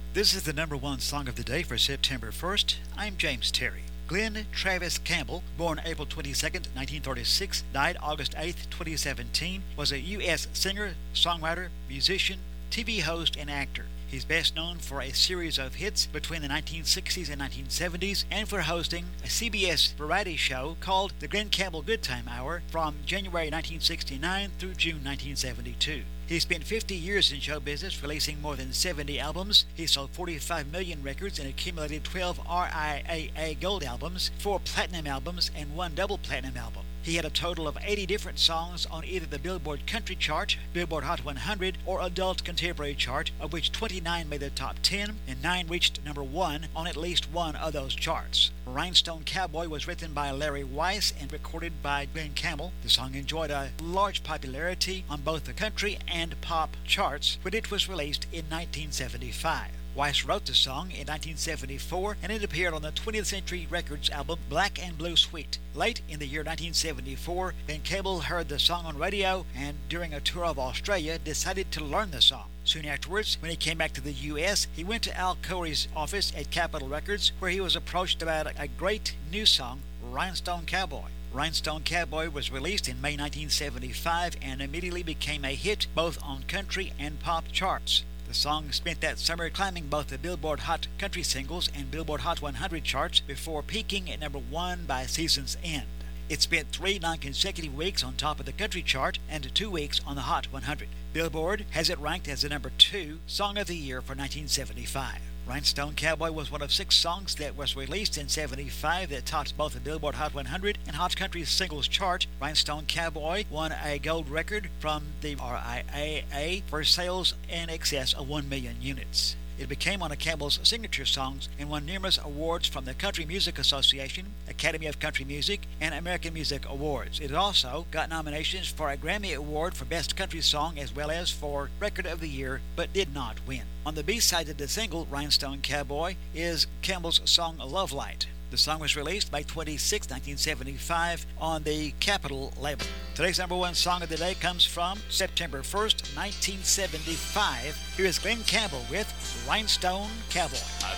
This is the number one song of the day for September 1st. I'm James Terry. Glenn Travis Campbell, born April 22nd, 1936, died August 8th, 2017, was a U.S. singer, songwriter, musician, TV host, and actor. He's best known for a series of hits between the 1960s and 1970s and for hosting a CBS variety show called The Glenn Campbell Good Time Hour from January 1969 through June 1972. He spent 50 years in show business, releasing more than 70 albums. He sold 45 million records and accumulated 12 RIAA Gold albums, 4 platinum albums, and 1 double platinum album. He had a total of 80 different songs on either the Billboard Country Chart, Billboard Hot 100, or Adult Contemporary Chart, of which 29 made the top 10 and 9 reached number 1 on at least one of those charts. Rhinestone Cowboy was written by Larry Weiss and recorded by Glenn Campbell. The song enjoyed a large popularity on both the country and pop charts when it was released in 1975. Weiss wrote the song in 1974 and it appeared on the 20th Century Records album Black and Blue Suite. Late in the year 1974, Glenn Campbell heard the song on radio and during a tour of Australia decided to learn the song. Soon afterwards, when he came back to the U.S., he went to Al Corey's office at Capitol Records where he was approached about a great new song, Rhinestone Cowboy. Rhinestone Cowboy was released in May 1975 and immediately became a hit both on country and pop charts. The song spent that summer climbing both the Billboard Hot Country Singles and Billboard Hot 100 charts before peaking at number 1 by season's end. It spent 3 non-consecutive weeks on top of the country chart and 2 weeks on the Hot 100. Billboard has it ranked as the number 2 Song of the Year for 1975. Rhinestone Cowboy was one of 6 songs that was released in 75 that topped both the Billboard Hot 100 and Hot Country Singles chart. Rhinestone Cowboy won a gold record from the RIAA for sales in excess of 1 million units. It became one of Campbell's signature songs and won numerous awards from the Country Music Association, Academy of Country Music, and American Music Awards. It also got nominations for a Grammy Award for Best Country Song as well as for Record of the Year, but did not win. On the B-side of the single, Rhinestone Cowboy, is Campbell's song Love Light. The song was released May 26, 1975 on the Capitol label. Today's number one song of the day comes from September 1st, 1975. Here is Glenn Campbell with Rhinestone Cowboy. I